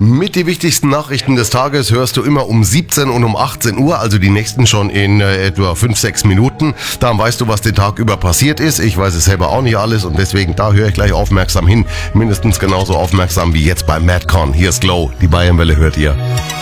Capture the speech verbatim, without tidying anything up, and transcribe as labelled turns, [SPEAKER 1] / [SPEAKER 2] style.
[SPEAKER 1] Mit die wichtigsten Nachrichten des Tages hörst du immer um siebzehn und um achtzehn Uhr, also die nächsten schon in äh, etwa fünf, sechs Minuten. Dann weißt du, was den Tag über passiert ist. Ich weiß es selber auch nicht alles und deswegen, da höre ich gleich aufmerksam hin. Mindestens genauso aufmerksam wie jetzt bei Madcon. Hier ist Glow, die Bayernwelle hört ihr.